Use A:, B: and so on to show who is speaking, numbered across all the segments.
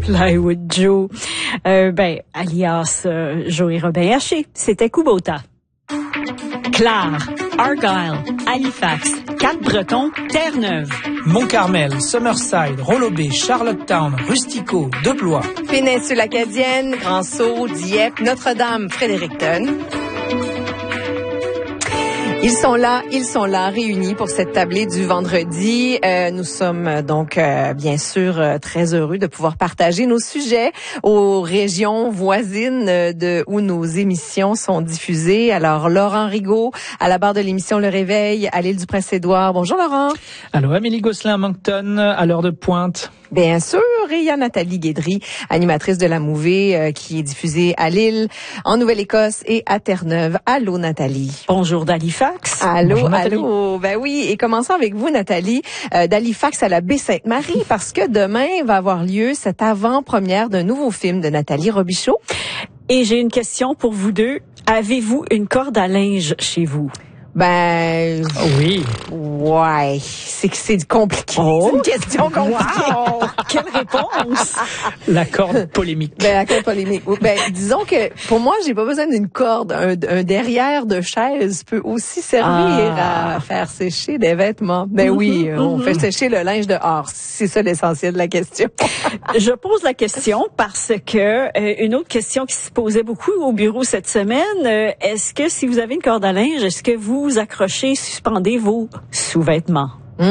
A: Plywood Joe, alias Joey Robin Haché, c'était Kubota. Clare, Argyle, Halifax, Cap-Breton, Terre-Neuve.
B: Mont-Carmel, Summerside, Rolobé, Charlottetown, Rustico, Deblois.
C: Péninsule Acadienne, Grand-Sault, Dieppe, Notre-Dame, Fredericton. Ils sont là, réunis pour cette tablée du vendredi. Nous sommes donc, bien sûr, très heureux de pouvoir partager nos sujets aux régions voisines de où nos émissions sont diffusées. Alors, Laurent Rigaud, à la barre de l'émission Le Réveil, à l'île du Prince-Édouard. Bonjour, Laurent.
B: Allô, Amélie Gosselin à Moncton, à l'heure de pointe.
C: Bien sûr, et il y a Nathalie Guédry, animatrice de La Mouvée, qui est diffusée à Lille, en Nouvelle-Écosse et à Terre-Neuve. Allô, Nathalie.
A: Bonjour d'Halifax.
C: Allô,
A: Bonjour,
C: allô. Ben oui, et commençons avec vous, Nathalie, d'Halifax à la Baie-Sainte-Marie, parce que demain va avoir lieu cette avant-première d'un nouveau film de Nathalie Robichaud.
A: Et j'ai une question pour vous deux. Avez-vous une corde à linge chez vous?
C: Ben
B: oui.
C: Ouais, c'est compliqué. C'est une question compliquée.
A: Wow. Quelle réponse.
B: La corde polémique.
C: La corde polémique. Ben disons que pour moi, j'ai pas besoin d'une corde. Un derrière de chaise peut aussi servir à faire sécher des vêtements. Ben oui, on fait sécher le linge dehors. C'est ça l'essentiel de la question.
A: Je pose la question parce que une autre question qui se posait beaucoup au bureau cette semaine, est-ce que si vous avez une corde à linge, est-ce que vous accrochez, suspendez vos sous-vêtements?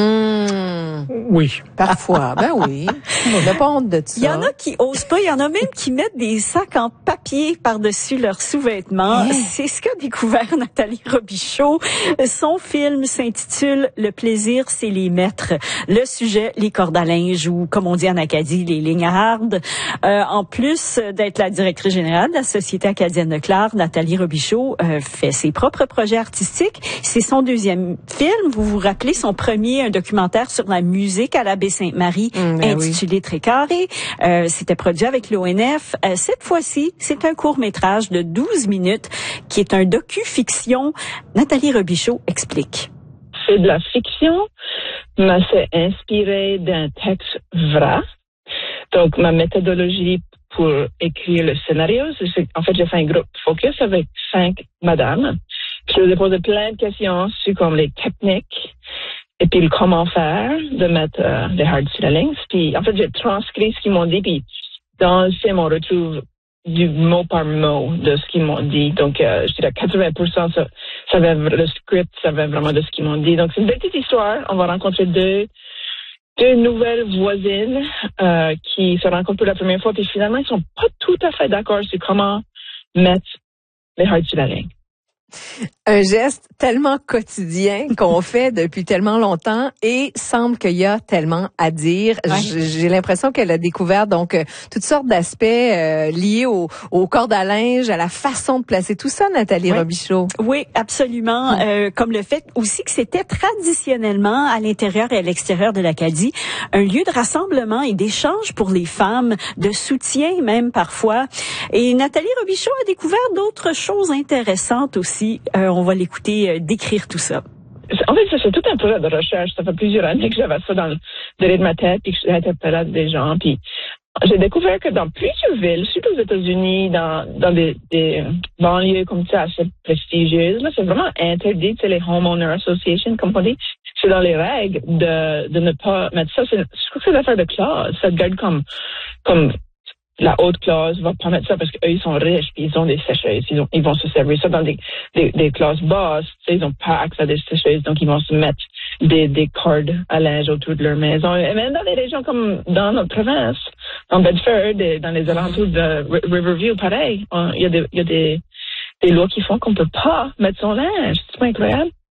B: Oui.
C: Parfois, ben oui. On n'a pas honte de ça.
A: Il y en a qui osent pas, il y en a même qui mettent des sacs en papier par-dessus leurs sous-vêtements. C'est ce qu'a découvert Nathalie Robichaud. Son film s'intitule « Le plaisir, c'est les mettre ». Le sujet, les cordes à linge ou, comme on dit en Acadie, les lignes hardes. En plus d'être la directrice générale de la Société acadienne de Clare, Nathalie Robichaud fait ses propres projets artistiques. C'est son deuxième film. Vous vous rappelez son premier, un documentaire sur la musique à la Baie-Sainte-Marie, intitulé Trécarré. C'était produit avec l'ONF. Cette fois-ci, c'est un court-métrage de 12 minutes qui est un docu-fiction. Nathalie Robichaud explique.
D: C'est de la fiction, mais c'est inspiré d'un texte vrai. Donc, ma méthodologie pour écrire le scénario, en fait, j'ai fait un groupe focus avec 5 madames. Je leur ai posé plein de questions sur comme les techniques et puis le comment faire de mettre des hard sur la ligne. Puis, en fait, j'ai transcrit ce qu'ils m'ont dit, puis dans le film, on retrouve du mot par mot de ce qu'ils m'ont dit. Donc, je dirais 80%, ça avait le script, ça avait vraiment de ce qu'ils m'ont dit. Donc, c'est une petite histoire. On va rencontrer deux nouvelles voisines qui se rencontrent pour la première fois, puis finalement, ils sont pas tout à fait d'accord sur comment mettre les hearts sur la ligne.
C: Un geste tellement quotidien qu'on fait depuis tellement longtemps et semble qu'il y a tellement à dire. Ouais. J'ai l'impression qu'elle a découvert donc toutes sortes d'aspects liés au cordes à linge, à la façon de placer tout ça, Nathalie Robichaud.
A: Oui, absolument. Comme le fait aussi que c'était traditionnellement à l'intérieur et à l'extérieur de l'Acadie un lieu de rassemblement et d'échange pour les femmes, de soutien même parfois. Et Nathalie Robichaud a découvert d'autres choses intéressantes aussi. On va l'écouter décrire tout ça.
D: En fait, c'est tout un projet de recherche. Ça fait plusieurs années que j'avais ça derrière ma tête, puis que j'interpellais des gens. Puis j'ai découvert que dans plusieurs villes, surtout aux États-Unis, dans des banlieues comme ça assez prestigieuses, là, c'est vraiment interdit. C'est les Homeowner Association, comme on dit. C'est dans les règles de ne pas mettre ça. Je crois que c'est l'affaire de classe. Ça te garde comme la haute classe va pas mettre ça parce qu'eux, ils sont riches, puis ils ont des sécheuses. Ils vont se servir ça dans des classes basses. Tu sais, ils ont pas accès à des sécheuses, donc ils vont se mettre des cordes à linge autour de leur maison. Et même dans des régions comme dans notre province, dans Bedford, dans les alentours de Riverview, pareil. Il y a des lois qui font qu'on peut pas mettre son linge. C'est pas incroyable?